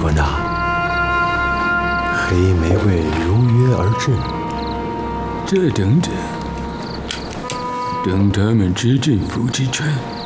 说呢？黑玫瑰如约而至， 这等等，等他们吃尽福之川。